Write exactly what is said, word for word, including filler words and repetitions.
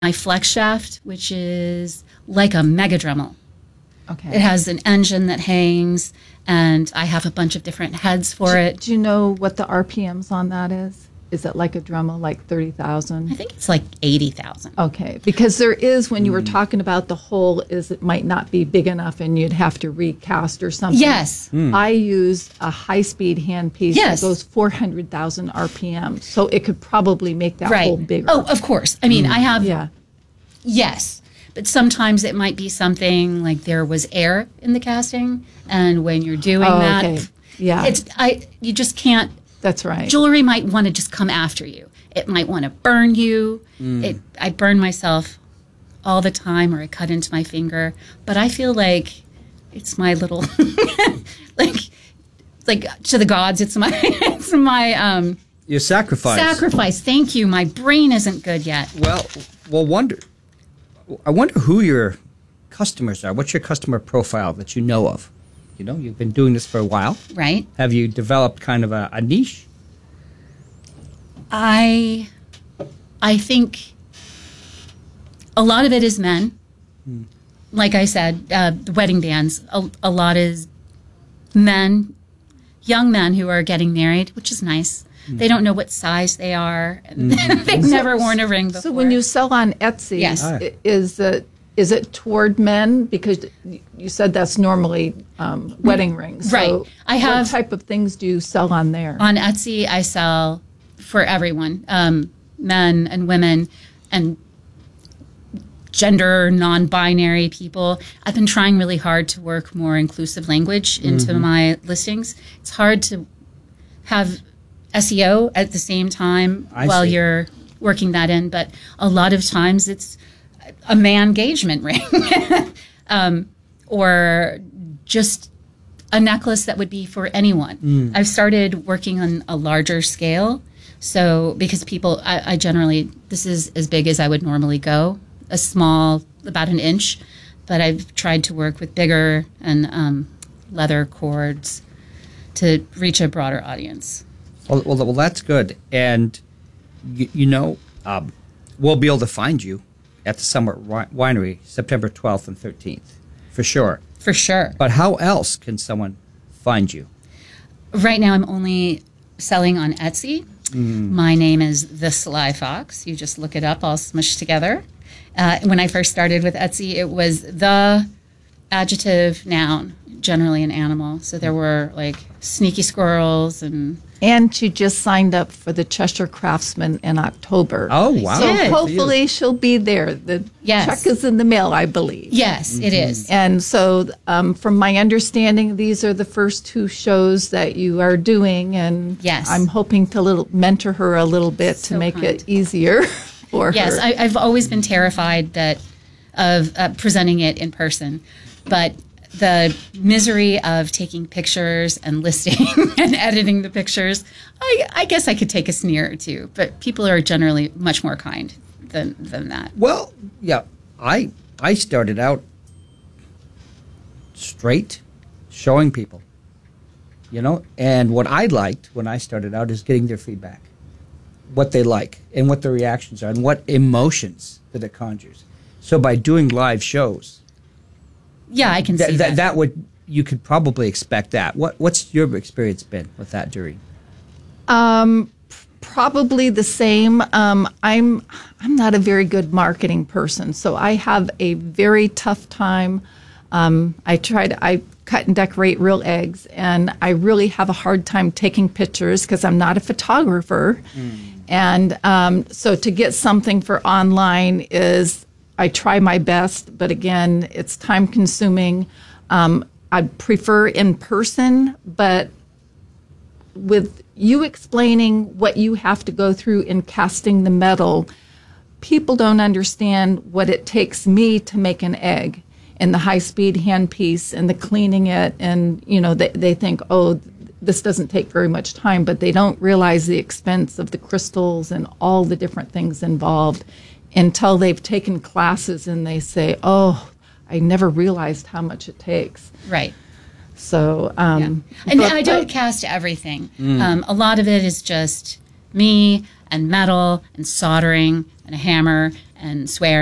my flex shaft, which is like a mega Dremel. Okay. It has an engine that hangs, and I have a bunch of different heads for do, it. Do you know what the R P Ms on that is? Is it like a Dremel, like thirty thousand? I think it's like eighty thousand. Okay, because there is, when you were talking about the hole, is it might not be big enough and you'd have to recast or something. Yes. Mm. I use a high-speed handpiece Yes. that goes four hundred thousand R P M, so it could probably make that Right. hole bigger. Oh, of course. I mean, I have, yeah. yes. But sometimes it might be something like there was air in the casting, and when you're doing Oh, that, okay. Yeah. it's I you just can't. That's right. Jewelry might want to just come after you. It might want to burn you. Mm. It, I burn myself all the time, or I cut into my finger. But I feel like it's my little, like, like to the gods. It's my, it's my um, Your sacrifice. sacrifice. Thank you. My brain isn't good yet. Well, well, wonder. I wonder who your customers are. What's your customer profile that you know of? You know, you've been doing this for a while. Right. Have you developed kind of a, a niche? I, I think a lot of it is men. Hmm. Like I said, uh, the wedding bands. A, a lot is men, young men who are getting married, which is nice. Hmm. They don't know what size they are. And they've never worn a ring before. So when you sell on Etsy, Yes. i- is it is it toward men? Because you said that's normally um, wedding rings. So Right. I have- what type of things do you sell on there? on Etsy, I sell for everyone, um, men and women, and gender non-binary people. I've been trying really hard to work more inclusive language into my listings. It's hard to have S E O at the same time I while see. you're working that in, but a lot of times it's a man engagement ring um, or just a necklace that would be for anyone. I've started working on a larger scale. So because people, I, I generally, this is as big as I would normally go, a small, about an inch, but I've tried to work with bigger and um, leather cords to reach a broader audience. Well, well, well that's good. And, you, you know, um, we'll be able to find you at the Summit Wi- Winery September twelfth and thirteenth, for sure. For sure. But how else can someone find you? Right now I'm only selling on Etsy. My name is The Sly Fox. You just look it up all smushed together. Uh, when I first started with Etsy, it was the adjective, noun, generally an animal. So there were like sneaky squirrels and And she just signed up for the Cheshire Craftsman in October. Oh, wow. So did. hopefully she'll be there. The Yes. check is in the mail, I believe. yes, it is. And so, um, from my understanding, these are the first two shows that you are doing, and Yes. I'm hoping to little mentor her a little bit to So make kind. it easier for Yes, her. I, I've always been terrified that of uh, presenting it in person, but the misery of taking pictures and listing and editing the pictures, I, I guess I could take a sneer or two, but people are generally much more kind than than that. Well, yeah, I I started out straight, showing people, you know, and what I liked when I started out is getting their feedback, what they like and what their reactions are and what emotions that it conjures. So by doing live shows, Yeah, I can see that, that. that that would you could probably expect that. What what's your experience been with that, Doreen? Um, probably the same. Um, I'm I'm not a very good marketing person, so I have a very tough time. Um, I try to I cut and decorate real eggs, and I really have a hard time taking pictures because I'm not a photographer. And um, so to get something for online is I try my best, but again, it's time consuming. Um, I prefer in person, but with you explaining what you have to go through in casting the metal, people don't understand what it takes me to make an egg and the high-speed handpiece and the cleaning it. And, you know, they, they think, oh, this doesn't take very much time, but they don't realize the expense of the crystals and all the different things involved until they've taken classes and they say, oh, I never realized how much it takes. right. So, um, And but- I don't but- cast everything. Um, a lot of it is just me and metal and soldering and a hammer and swearing